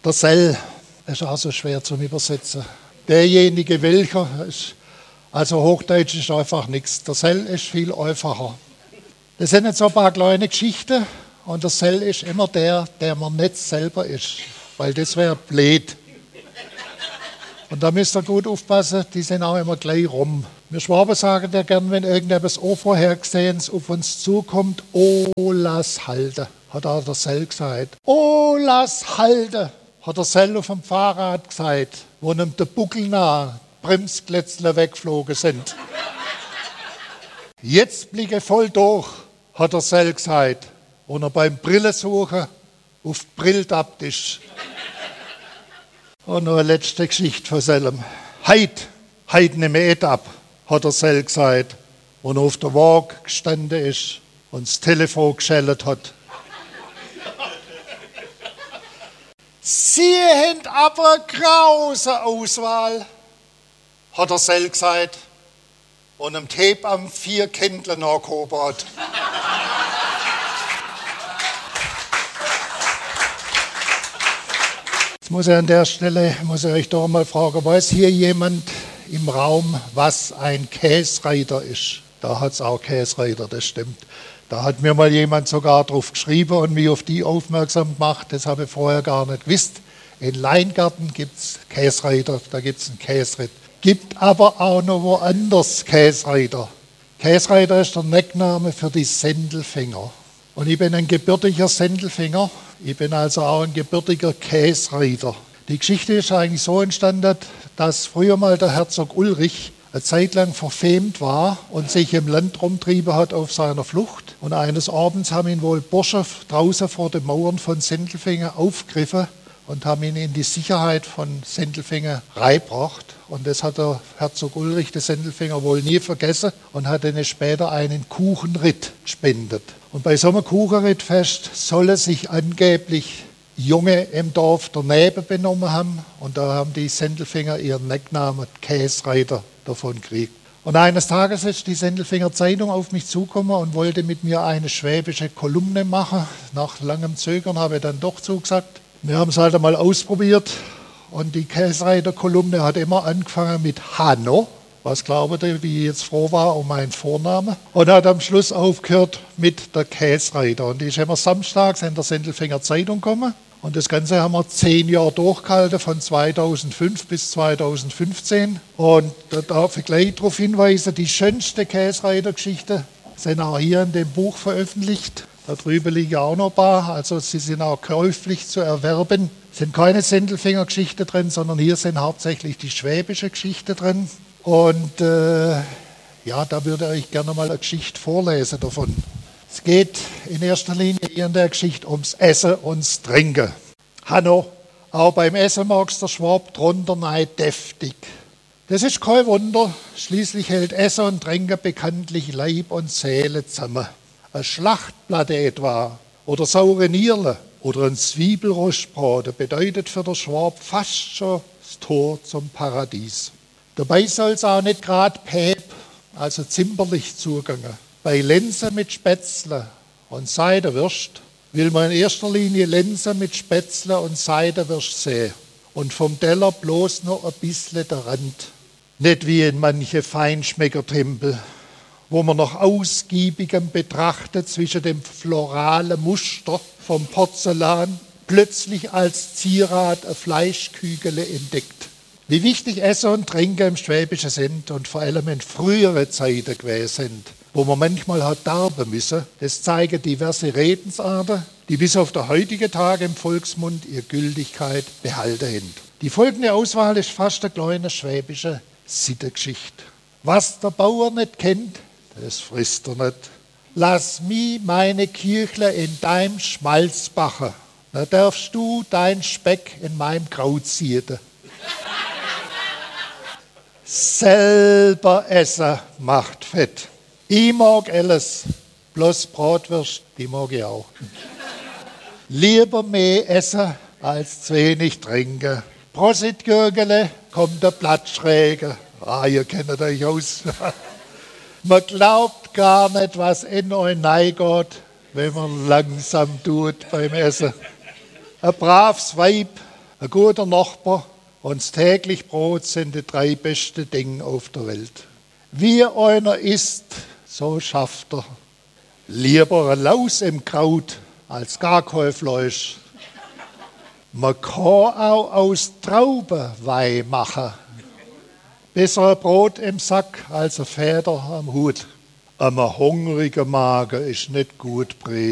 Der Sell ist auch so schwer zum Übersetzen. Derjenige, welcher ist, also Hochdeutsch ist einfach nichts. Der Sell ist viel einfacher. Das sind jetzt so ein paar kleine Geschichten und der Sell ist immer der man nicht selber ist, weil das wäre blöd. Und da müsst ihr gut aufpassen, die sind auch immer gleich rum. Wir Schwaben sagen ja gern, wenn irgendetwas Unvorhergesehenes auf uns zukommt, oh, lass halten, hat auch der Sell gesagt. Oh, lass halten, hat der Sell auf dem Fahrrad gesagt, wo ihm der Buckel nah Bremsklätzle weggeflogen sind. Jetzt blicke voll durch, hat der Sell gesagt, wo er beim Brillensuchen auf die Brille tappt ist. Und noch eine letzte Geschichte von Sellem. Heit nehme ich ab, hat der Sell gesagt, wo er auf der Waage gestanden ist und das Telefon geschellt hat. Sie haben aber eine grause Auswahl, hat der Sell gesagt, und am Tape am 4 Kindle nachgehoben hat. Jetzt muss ich an der Stelle euch doch mal fragen, weiß hier jemand im Raum, was ein Käsreiter ist? Da hat es auch Käsreiter, das stimmt. Da hat mir mal jemand sogar drauf geschrieben und mich auf die aufmerksam gemacht. Das habe ich vorher gar nicht gewusst. In Leingarten gibt es Käsreiter, da gibt es einen Käsritt. Gibt aber auch noch woanders Käsreiter. Käsreiter ist der Neckname für die Sendelfinger. Und ich bin ein gebürtiger Sendelfinger. Ich bin also auch ein gebürtiger Käsreiter. Die Geschichte ist eigentlich so entstanden, dass früher mal der Herzog Ulrich eine Zeit lang verfemt war und sich im Land rumtrieben hat auf seiner Flucht. Und eines Abends haben ihn wohl Bursche draußen vor den Mauern von Sendelfingen aufgegriffen und haben ihn in die Sicherheit von Sendelfingen reingebracht. Und das hat der Herzog Ulrich, der Sendelfinger, wohl nie vergessen und hat ihnen später einen Kuchenritt gespendet. Und bei so einem Kuchenrittfest soll es sich angeblich Junge im Dorf daneben benommen haben. Und da haben die Sendelfinger ihren Necknamen Käsreiter davon gekriegt. Und eines Tages ist die Sendelfinger Zeitung auf mich zugekommen und wollte mit mir eine schwäbische Kolumne machen. Nach langem Zögern habe ich dann doch zugesagt. Wir haben es halt einmal ausprobiert. Und die Käsreiter-Kolumne hat immer angefangen mit Hanno. Was glaubt ihr, wie ich jetzt froh war um meinen Vornamen? Und hat am Schluss aufgehört mit der Käsreiter. Und die ist immer samstags in der Sendelfinger Zeitung gekommen. Und das Ganze haben wir 10 Jahre durchgehalten, von 2005 bis 2015. Und da darf ich gleich darauf hinweisen, die schönste Käsreiter-Geschichte sind auch hier in dem Buch veröffentlicht. Da drüben liegen auch noch ein paar, also sie sind auch käuflich zu erwerben. Es sind keine Sendelfinger-Geschichten drin, sondern hier sind hauptsächlich die schwäbische Geschichte drin. Und ja, da würde ich gerne mal eine Geschichte vorlesen davon. Es geht in erster Linie hier in der Geschichte ums Essen und das Trinken. Hanno, auch beim Essen magst der Schwab drunter neid deftig. Das ist kein Wunder, schließlich hält Essen und Trinken bekanntlich Leib und Seele zusammen. Eine Schlachtplatte etwa oder saure Nierle oder ein Zwiebelrostbraten bedeutet für den Schwab fast schon das Tor zum Paradies. Dabei soll es auch nicht gerade päp, also zimperlich zugehen. Bei Lensen mit Spätzle und Seidewürst will man in erster Linie Lensen mit Spätzle und Seidewürst sehen und vom Teller bloß noch ein bisschen der Rand. Nicht wie in manche Feinschmeckertempel, wo man nach ausgiebigem Betrachten zwischen dem floralen Muster vom Porzellan plötzlich als Zierat ein Fleischkügele entdeckt. Wie wichtig Essen und Trinken im Schwäbischen sind und vor allem in früheren Zeiten gewesen sind, wo man manchmal hat darben müssen, das zeigen diverse Redensarten, die bis auf den heutigen Tag im Volksmund ihre Gültigkeit behalten haben. Die folgende Auswahl ist fast eine kleine schwäbische Sittengeschichte. Was der Bauer nicht kennt, das frisst er nicht. Lass mich meine Kirchle in deinem Schmalz backen, da darfst du dein Speck in meinem Kraut sieden. Selber essen macht fett. Ich mag alles, bloß Bratwurst, die mag ich auch. Lieber mehr essen als zu wenig trinken. Prosit, Gürgele, kommt der Blattschräge. Ihr kennt euch aus. Man glaubt gar nicht, was in euch reingeht, wenn man langsam tut beim Essen. Ein braves Weib Ein guter Nachbar und das tägliche Brot sind die 3 besten Dinge auf der Welt. Wie einer isst, so schafft er. Lieber ein Laus im Kraut als gar kein Fleisch. Man kann auch aus Trauben Wein machen. Besser ein Brot im Sack als ein Feder am Hut. Einem hungrigen Magen ist nicht gut Brot.